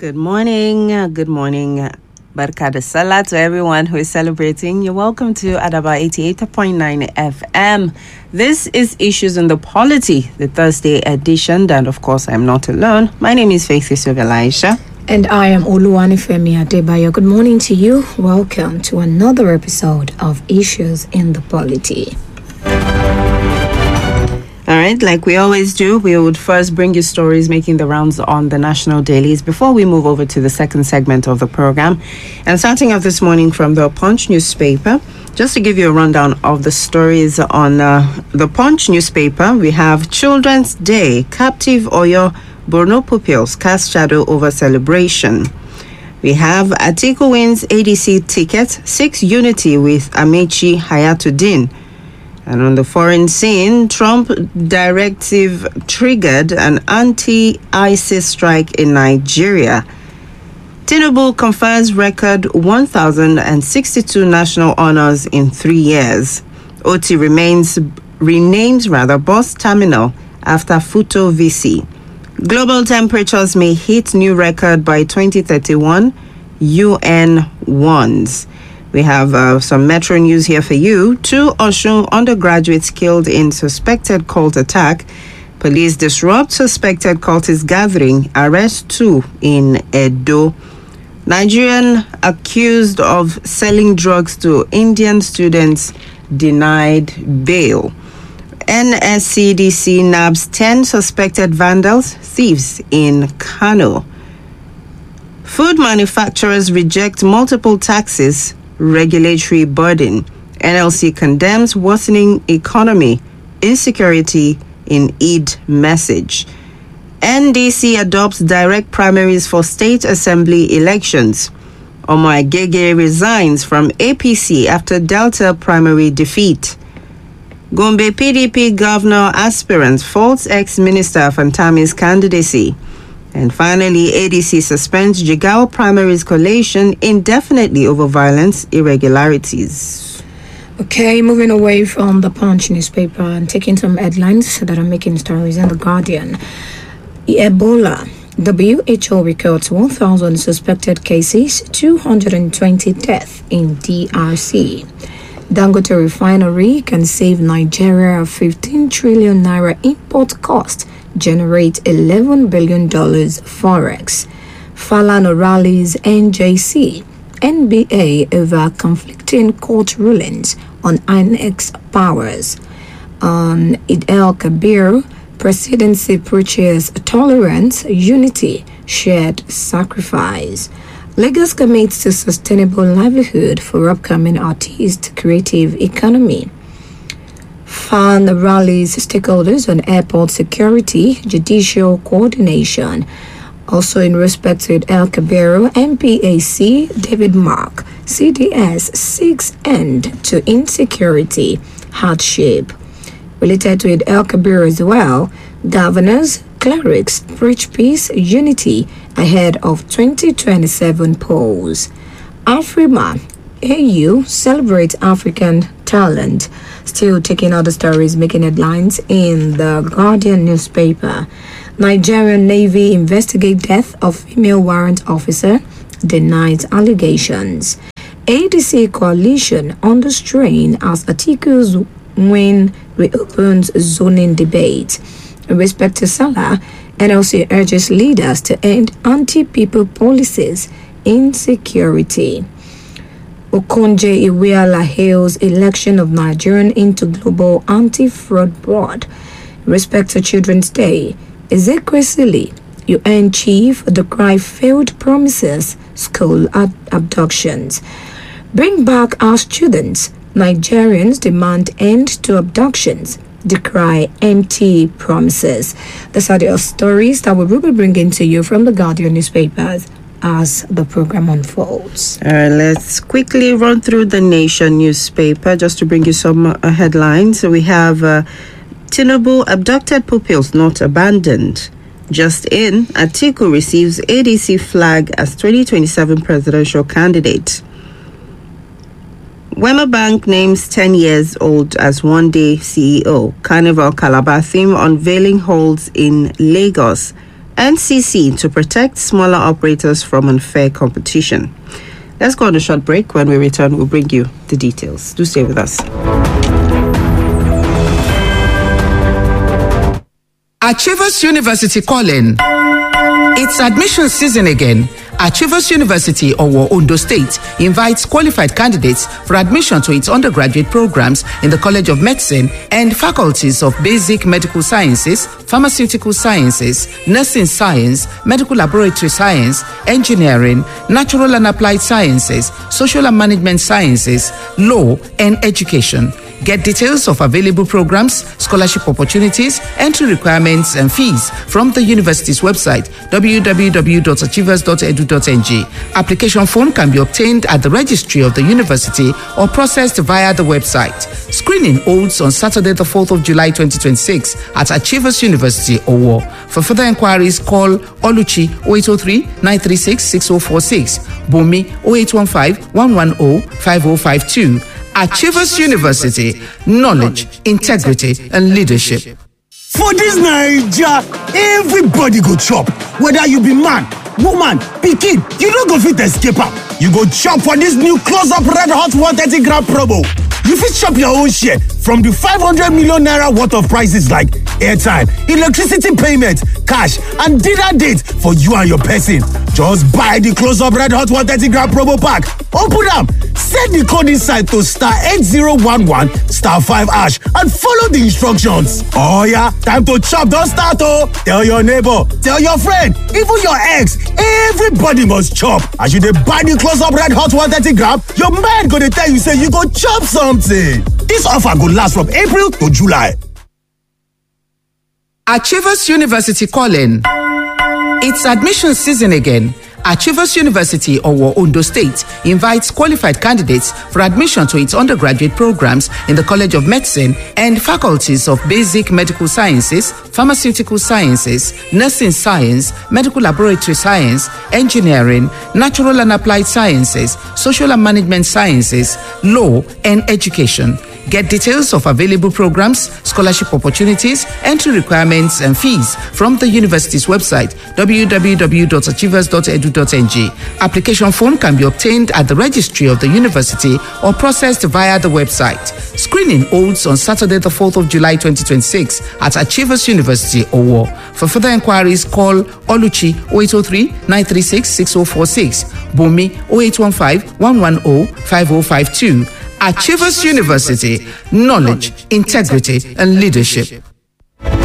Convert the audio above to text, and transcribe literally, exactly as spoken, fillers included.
Good morning. uh, Good morning. uh, Barka da Sallah to everyone who is celebrating. You're welcome to Adaba eighty-eight point nine F M. This is Issues in the Polity, the Thursday edition. And of course, I'm not alone. My name is Faith Elisha. And I am Oluwanifemi Adebayo. Good morning to you. Welcome to another episode of Issues in the Polity. All right, like we always do, we would first bring you stories making the rounds on the national dailies before we move over to the second segment of the program. And starting off this morning from the Punch newspaper, just to give you a rundown of the stories on uh, the Punch newspaper, we have Children's Day, captive Oyo Borno pupils cast shadow over celebration. We have Atiku wins A D C ticket, six unity with Amechi Hayatuddin. And on the foreign scene, Trump directive triggered an anti-ISIS strike in Nigeria. Tinubu confers record one thousand sixty-two national honors in three years. O T remains renames rather bus terminal after Futo V C. Global temperatures may hit new record by twenty thirty-one, U N warns. We have uh, some Metro news here for you. Two Osun undergraduates killed in suspected cult attack. Police disrupt suspected cultist gathering. Arrest two in Edo. Nigerian accused of selling drugs to Indian students denied bail. N S C D C nabs ten suspected vandals, thieves in Kano. Food manufacturers reject multiple taxes. Regulatory burden. N L C condemns worsening economy, insecurity in Eid message. N D C adopts direct primaries for state assembly elections. Omo Agege resigns from A P C after Delta primary defeat. Gombe P D P governor aspirant faults ex-minister Fantami's candidacy. And finally, A D C suspends Jigawa primaries collation indefinitely over violence irregularities. Okay, moving away from the Punch newspaper and taking some headlines that are making stories in The Guardian. Ebola. W H O records one thousand suspected cases, two hundred twenty deaths in D R C. Dangote refinery can save Nigeria fifteen trillion naira import cost, generate eleven billion dollars forex. Falana rallies N J C, N B A over conflicting court rulings on I N E X powers. On Eid el-Kabir, presidency preaches tolerance, unity, shared sacrifice. Lagos commits to sustainable livelihood for upcoming artist creative economy. Fan rallies stakeholders on airport security, judicial coordination. Also in respect to El-Kabir, M P A C, David Mark, C D S seeks end to insecurity, hardship. Related to it, El-Kabir as well, governors, clerics preach peace, unity ahead of twenty twenty-seven polls. Afrima, A U celebrates African talent. Still taking other stories making headlines in the Guardian newspaper. Nigerian Navy investigate death of female warrant officer, denies allegations. A D C coalition under strain as Atiku's win reopens zoning debate. In respect to Salah, N L C urges leaders to end anti-people policies, insecurity. Okonje Iweala hails election of Nigerian into global anti-fraud board. In respect to Children's Day, Ezekiel Sili, U N chief, decry failed promises, school ab- abductions. Bring back our students. Nigerians demand end to abductions. Decry empty promises. These are the stories that we will be bringing to you from the Guardian newspapers as the program unfolds. All right, let's quickly run through the Nation newspaper just to bring you some uh, headlines. So we have uh, Tinubu abducted pupils not abandoned. Just in, Atiku receives A D C flag as twenty twenty-seven presidential candidate. Wema Bank names ten years old as one-day C E O. Carnival Calabar theme unveiling holds in Lagos. N C C to protect smaller operators from unfair competition. Let's go on a short break. When we return, we'll bring you the details. Do stay with us. Achievers University calling. It's admission season again. Achievers University, Owo, Ondo State, invites qualified candidates for admission to its undergraduate programs in the College of Medicine and faculties of Basic Medical Sciences, Pharmaceutical Sciences, Nursing Science, Medical Laboratory Science, Engineering, Natural and Applied Sciences, Social and Management Sciences, Law, and Education. Get details of available programs, scholarship opportunities, entry requirements, and fees from the university's website, w w w dot achievers dot e d u dot n g. Application form can be obtained at the registry of the university or processed via the website. Screening holds on Saturday, the fourth of July, twenty twenty-six at Achievers University, Owo. For further inquiries, call Oluchi oh eight oh three, nine three six, six oh four six, Bumi oh eight one five, one one oh, five oh five two. Achievers University, knowledge, integrity, and leadership. For this Naija, everybody go chop. Whether you be man, woman, pikin, you no go fit escape am. You go chop for this new close-up red hot one thirty gram promo. You fit chop your own share from the five hundred million naira worth of prices like airtime, electricity payment, cash, and dinner date for you and your person. Just buy the close-up red hot one thirty gram promo pack. Open am, send the code inside to star eight zero one one star five hash and follow the instructions. Oh yeah, time to chop, don't start oh. Tell your neighbor, tell your friend, even your ex, everybody must chop. As you dey buy the close-up red hot one thirty gram, your mind go dey tell you say you go chop something. This offer go last from April to July. Achievers University calling. It's admission season again. Achievers University, Owo, Ondo State, invites qualified candidates for admission to its undergraduate programs in the College of Medicine and faculties of Basic Medical Sciences, Pharmaceutical Sciences, Nursing Science, Medical Laboratory Science, Engineering, Natural and Applied Sciences, Social and Management Sciences, Law, and Education. Get details of available programs, scholarship opportunities, entry requirements, and fees from the university's website, w w w dot achievers dot e d u dot n g. Application form can be obtained at the registry of the university or processed via the website. Screening holds on Saturday, the fourth of July, twenty twenty-six at Achievers University, Owo. For further inquiries, call Oluchi oh eight oh three, nine three six, six oh four six, Bumi oh eight one five, one one oh, five oh five two. Achievers University, knowledge, integrity, and leadership.